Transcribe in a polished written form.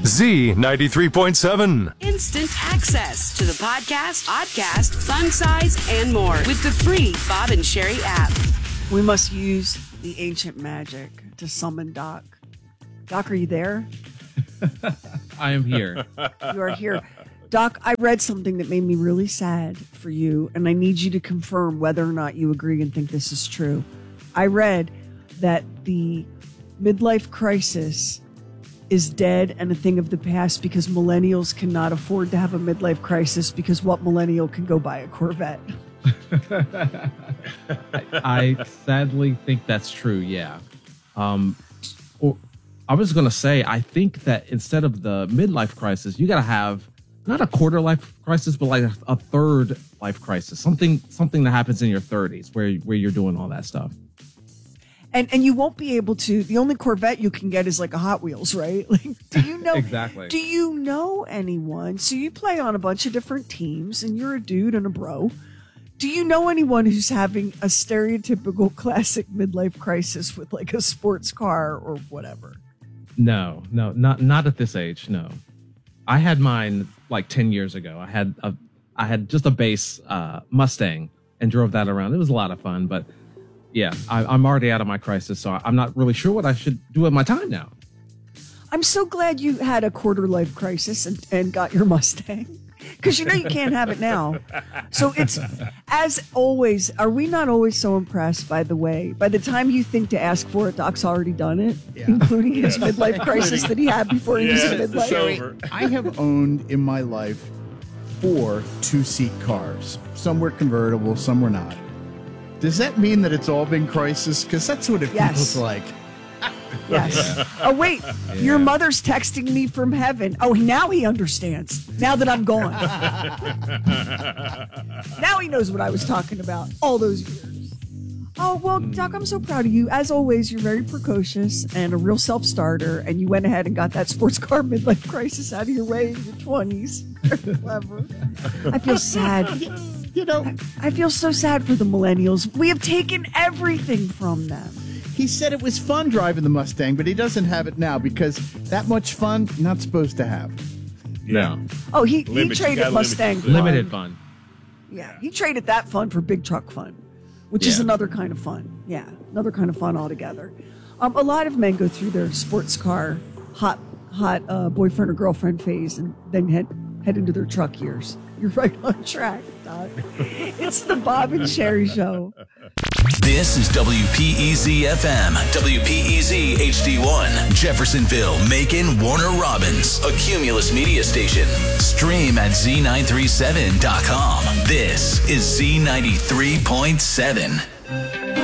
Z93.7. Instant access to the podcast, podcast, fun size, and more with the free Bob and Sherry app. We must use the ancient magic to summon Doc. Doc, are you there? I am here. You are here. Doc, I read something that made me really sad for you, and I need you to confirm whether or not you agree and think this is true. I read that the midlife crisis is dead and a thing of the past because millennials cannot afford to have a midlife crisis because what millennial can go buy a Corvette? I sadly think that's true, yeah. I was going to say, I think that instead of the midlife crisis, you got to have not a quarter life crisis, but like a third life crisis, something that happens in your 30s where you're doing all that stuff. And you won't be able to. The only Corvette you can get is like a Hot Wheels, right? Like, do you know exactly? Do you know anyone? So you play on a bunch of different teams, and you're a dude and a bro. Do you know anyone who's having a stereotypical classic midlife crisis with like a sports car or whatever? No, not at this age. No, I had mine like 10 years ago. I had just a base Mustang and drove that around. It was a lot of fun, but. Yeah, I'm already out of my crisis, so I'm not really sure what I should do with my time now. I'm so glad you had a quarter life crisis and got your Mustang, because you know you can't have it now. So it's, as always, are we not always so impressed, by the way? By the time you think to ask for it, Doc's already done it, including his midlife crisis that he had before he was in midlife. So I have owned in my life 4 two-seat cars. Some were convertible, some were not. Does that mean that it's all been crisis? Because that's what it feels like. Yes. Oh, wait. Your mother's texting me from heaven. Oh, now he understands. Now that I'm gone. Now he knows what I was talking about all those years. Oh, well, Doc, I'm so proud of you. As always, you're very precocious and a real self-starter, and you went ahead and got that sports car midlife crisis out of your way in your 20s. Very clever. I feel sad. You know, I feel so sad for the millennials. We have taken everything from them. He said it was fun driving the Mustang, but he doesn't have it now because that much fun, not supposed to have. No. Oh, he traded Mustang fun. Limited fun. Yeah, he traded that fun for big truck fun, which is another kind of fun. Yeah, another kind of fun altogether. A lot of men go through their sports car hot boyfriend or girlfriend phase and then head into their truck years. You're right on track, Doc. It's the Bob and Sherry Show. This is WPEZ-FM, WPEZ HD1, Jeffersonville, Macon, Warner Robins, a Cumulus media station. Stream at Z937.com. This is Z93.7.